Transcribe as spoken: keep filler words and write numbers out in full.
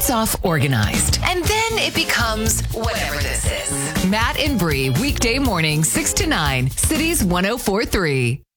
starts off organized, and then it becomes whatever this is. Matt and Bree, weekday morning, six to nine, Cities one oh four three.